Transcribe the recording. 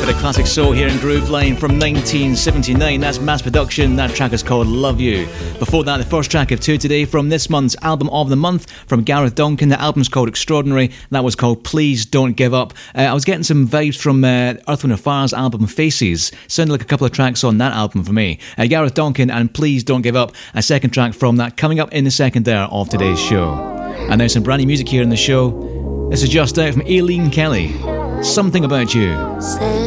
Bit of classic soul here in Groove Line from 1979. That's Mass Production. That track is called Love You. Before that, the first track of two today from this month's Album of the Month from Gareth Duncan. The album's called Extraordinary. That was called Please Don't Give Up. I was getting some vibes from Earth, Wind & Fire's album Faces. Sounded like a couple of tracks on that album for me. Gareth Duncan and Please Don't Give Up. A second track from that coming up in the second hour of today's show. And there's some brand new music here in the show. This is just out from Aileen Kelly. Something About You.